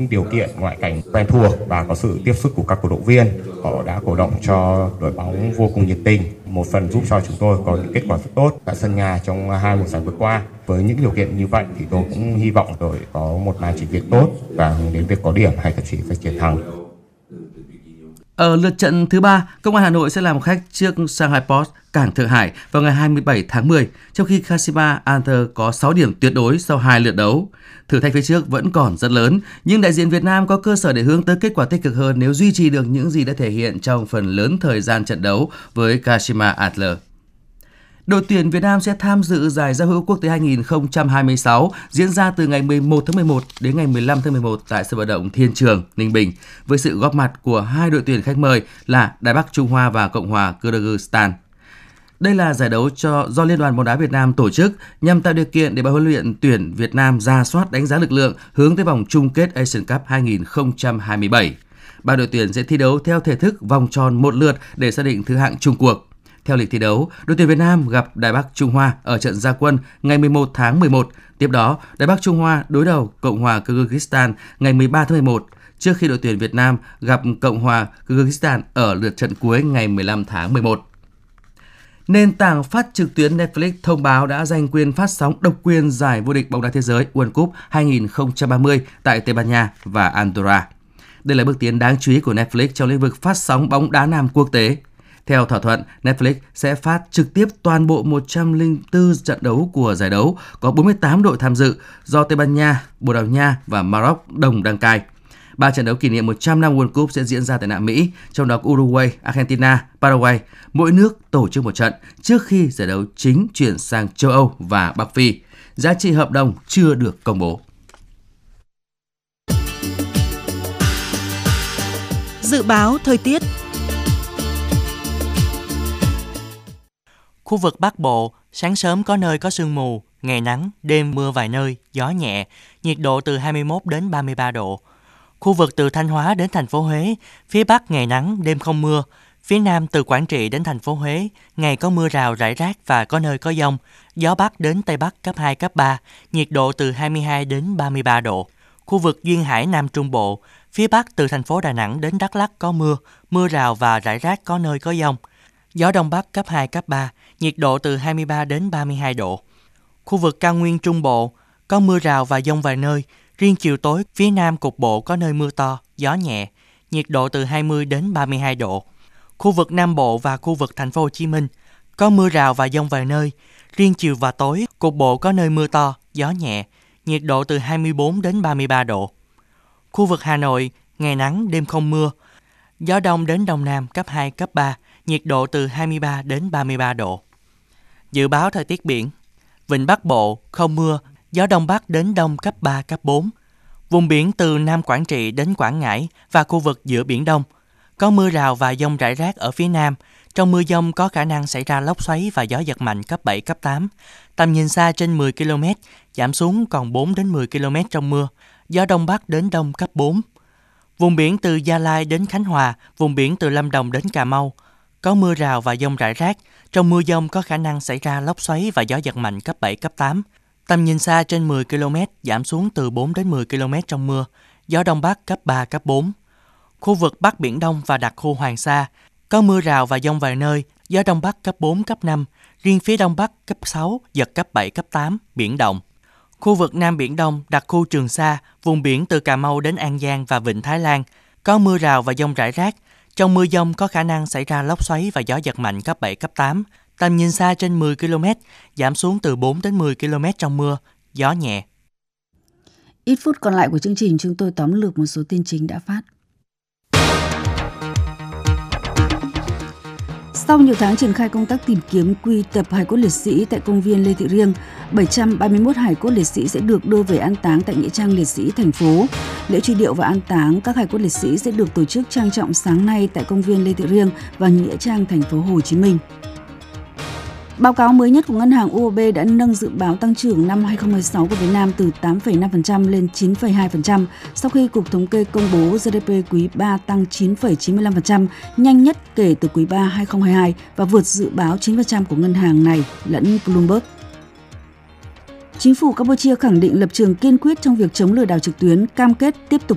điều kiện ngoại cảnh quen thuộc và có sự tiếp sức của các cổ động viên. Họ đã cổ động cho đội bóng vô cùng nhiệt tình, một phần giúp cho chúng tôi có những kết quả rất tốt tại sân nhà trong hai mùa giải vừa qua. Với những điều kiện như vậy thì tôi cũng hy vọng đội có một màn trình diễn tốt và hướng đến việc có điểm hay thậm chí là chiến thắng. Ở lượt trận thứ 3, Công an Hà Nội sẽ làm khách trước Shanghai Post cảng Thượng Hải vào ngày 27 tháng 10, trong khi Kashima Antlers có 6 điểm tuyệt đối sau 2 lượt đấu. Thử thách phía trước vẫn còn rất lớn, nhưng đại diện Việt Nam có cơ sở để hướng tới kết quả tích cực hơn nếu duy trì được những gì đã thể hiện trong phần lớn thời gian trận đấu với Kashima Antlers. Đội tuyển Việt Nam sẽ tham dự giải giao hữu quốc tế 2026 diễn ra từ ngày 11 tháng 11 đến ngày 15 tháng 11 tại sân vận động Thiên Trường, Ninh Bình, với sự góp mặt của hai đội tuyển khách mời là Đài Bắc Trung Hoa và Cộng hòa Kyrgyzstan. Đây là giải đấu do Liên đoàn bóng đá Việt Nam tổ chức nhằm tạo điều kiện để ban huấn luyện tuyển Việt Nam rà soát đánh giá lực lượng hướng tới vòng chung kết Asian Cup 2027. Ba đội tuyển sẽ thi đấu theo thể thức vòng tròn một lượt để xác định thứ hạng chung cuộc. Theo lịch thi đấu, đội tuyển Việt Nam gặp Đài Bắc Trung Hoa ở trận ra quân ngày 11 tháng 11. Tiếp đó, Đài Bắc Trung Hoa đối đầu Cộng hòa Kyrgyzstan ngày 13 tháng 11, trước khi đội tuyển Việt Nam gặp Cộng hòa Kyrgyzstan ở lượt trận cuối ngày 15 tháng 11. Nền tảng phát trực tuyến Netflix thông báo đã giành quyền phát sóng độc quyền giải vô địch bóng đá thế giới World Cup 2030 tại Tây Ban Nha và Andorra. Đây là bước tiến đáng chú ý của Netflix trong lĩnh vực phát sóng bóng đá nam quốc tế. Theo thỏa thuận, Netflix sẽ phát trực tiếp toàn bộ 104 trận đấu của giải đấu, có 48 đội tham dự do Tây Ban Nha, Bồ Đào Nha và Maroc đồng đăng cai. 3 trận đấu kỷ niệm 100 năm World Cup sẽ diễn ra tại Nam Mỹ, trong đó Uruguay, Argentina, Paraguay, mỗi nước tổ chức một trận trước khi giải đấu chính chuyển sang châu Âu và Bắc Phi. Giá trị hợp đồng chưa được công bố. Dự báo thời tiết. Khu vực Bắc Bộ, sáng sớm có nơi có sương mù, ngày nắng, đêm mưa vài nơi, gió nhẹ, nhiệt độ từ 21 đến 33 độ. Khu vực từ Thanh Hóa đến thành phố Huế, phía Bắc ngày nắng, đêm không mưa. Phía Nam từ Quảng Trị đến thành phố Huế, ngày có mưa rào rải rác và có nơi có dông. Gió Bắc đến Tây Bắc cấp 2, cấp 3, nhiệt độ từ 22 đến 33 độ. Khu vực Duyên Hải Nam Trung Bộ, phía Bắc từ thành phố Đà Nẵng đến Đắk Lắk có mưa, mưa rào và rải rác có nơi có dông. Gió Đông Bắc cấp 2, cấp 3, nhiệt độ từ 23 đến 32 độ. Khu vực Cao Nguyên Trung Bộ, có mưa rào và dông vài nơi, riêng chiều tối phía Nam cục bộ có nơi mưa to, gió nhẹ, nhiệt độ từ 20 đến 32 độ. Khu vực Nam Bộ và khu vực thành phố Hồ Chí Minh, có mưa rào và dông vài nơi, riêng chiều và tối cục bộ có nơi mưa to, gió nhẹ, nhiệt độ từ 24 đến 33 độ. Khu vực Hà Nội, ngày nắng, đêm không mưa, gió đông đến đông nam cấp 2, cấp 3, nhiệt độ từ 23 đến 33 độ. Dự báo thời tiết biển. Vịnh Bắc Bộ, không mưa, gió đông bắc đến đông cấp 3, cấp 4. Vùng biển từ Nam Quảng Trị đến Quảng Ngãi và khu vực giữa Biển Đông, có mưa rào và dông rải rác ở phía Nam. Trong mưa dông có khả năng xảy ra lốc xoáy và gió giật mạnh cấp 7, cấp 8. Tầm nhìn xa trên 10 km, giảm xuống còn 4 đến 10 km trong mưa, gió đông bắc đến đông cấp 4. Vùng biển từ Gia Lai đến Khánh Hòa, vùng biển từ Lâm Đồng đến Cà Mau, có mưa rào và dông rải rác. Trong mưa dông có khả năng xảy ra lốc xoáy và gió giật mạnh cấp 7, cấp 8. Tầm nhìn xa trên 10 km, giảm xuống từ 4 đến 10 km trong mưa, gió đông bắc cấp 3, cấp 4. Khu vực Bắc Biển Đông và đặc khu Hoàng Sa, có mưa rào và dông vài nơi, gió đông bắc cấp 4, cấp 5, riêng phía đông bắc cấp 6, giật cấp 7, cấp 8, biển động. Khu vực Nam Biển Đông, đặc khu Trường Sa, vùng biển từ Cà Mau đến An Giang và Vịnh Thái Lan, có mưa rào và dông rải rác. Trong mưa dông có khả năng xảy ra lốc xoáy và gió giật mạnh cấp 7, cấp 8. Tầm nhìn xa trên 10 km, giảm xuống từ 4 đến 10 km trong mưa, gió nhẹ. Ít phút còn lại của chương trình, chúng tôi tóm lược một số tin chính đã phát. Sau nhiều tháng triển khai công tác tìm kiếm quy tập hài cốt liệt sĩ tại công viên Lê Thị Riêng, 731 hài cốt liệt sĩ sẽ được đưa về an táng tại nghĩa trang liệt sĩ thành phố. Lễ truy điệu và an táng các hài cốt liệt sĩ sẽ được tổ chức trang trọng sáng nay tại công viên Lê Thị Riêng và nghĩa trang thành phố Hồ Chí Minh. Báo cáo mới nhất của Ngân hàng UOB đã nâng dự báo tăng trưởng năm 2016 của Việt Nam từ 8,5% lên 9,2% sau khi Cục Thống kê công bố GDP quý 3 tăng 9,95%, nhanh nhất kể từ quý 3 2022 và vượt dự báo 9% của ngân hàng này lẫn Bloomberg. Chính phủ Campuchia khẳng định lập trường kiên quyết trong việc chống lừa đảo trực tuyến, cam kết tiếp tục